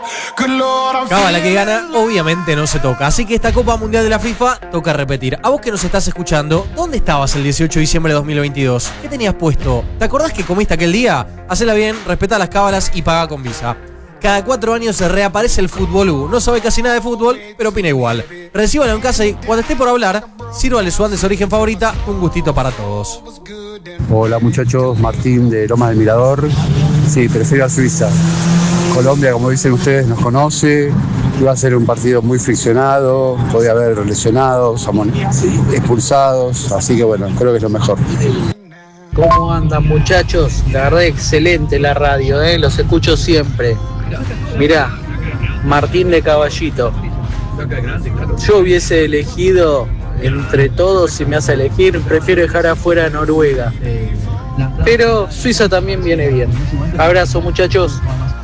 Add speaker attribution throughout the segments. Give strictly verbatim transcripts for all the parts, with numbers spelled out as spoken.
Speaker 1: Cábala que gana, obviamente no se toca. Así que esta Copa Mundial de la FIFA toca repetir. A vos que nos estás escuchando, ¿dónde estabas el dieciocho de diciembre de dos mil veintidós? ¿Qué tenías puesto? ¿Te acordás que comiste aquel día? Hacela bien, respetá las cábalas y paga con Visa. Cada cuatro años se reaparece el Fútbol U. No sabe casi nada de fútbol, pero opina igual. Recíbalo en casa y cuando esté por hablar, sírvale su Andes origen favorita, un gustito para todos.
Speaker 2: Hola muchachos, Martín de Lomas del Mirador. Sí, prefiero a Suiza. Colombia, como dicen ustedes, nos conoce. Iba a ser un partido muy friccionado, podía haber lesionados, expulsados, así que bueno, creo que es lo mejor.
Speaker 3: ¿Cómo andan muchachos? La verdad excelente la radio, ¿eh? Los escucho siempre. Mirá, Martín de Caballito. Yo hubiese elegido entre todos, si me hace elegir, prefiero dejar afuera a Noruega. Pero Suiza también viene bien. Abrazo muchachos.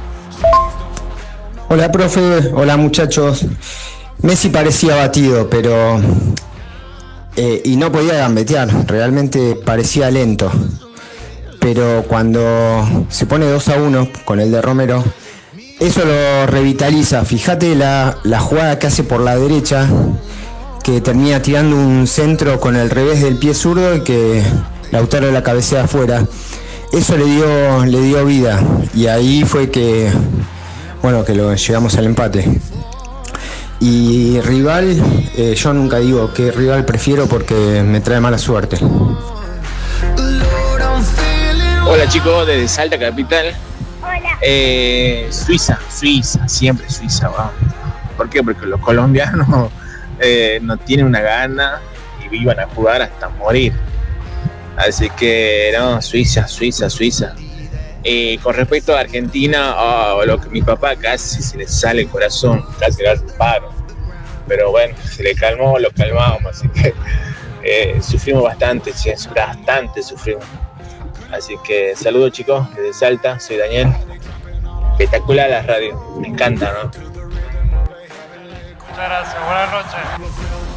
Speaker 4: Hola profe, hola muchachos. Messi parecía batido, pero eh, y no podía gambetear, realmente parecía lento. Pero cuando se pone dos a uno con el de Romero, eso lo revitaliza. Fíjate la, la jugada que hace por la derecha, que termina tirando un centro con el revés del pie zurdo y que Lautaro la cabecea afuera. Eso le dio, le dio vida y ahí fue que, bueno, que lo llegamos al empate. Y rival, eh, yo nunca digo qué rival prefiero porque me trae mala suerte.
Speaker 5: Hola chicos, desde Salta Capital.
Speaker 6: Hola.
Speaker 5: Eh, Suiza, Suiza, siempre Suiza, vamos. ¿Por qué? Porque los colombianos eh, no tienen una gana y iban a jugar hasta morir. Así que no, Suiza, Suiza, Suiza. Eh, con respecto a Argentina, oh, lo que mi papá casi se le sale el corazón, casi le hace un paro. Pero bueno, se le calmó, lo calmamos, así que eh, sufrimos bastante, sí, bastante sufrimos. Así que saludos chicos, desde Salta, soy Daniel. Espectacular la radio, me encanta, ¿no?
Speaker 7: Muchas gracias, buenas noches.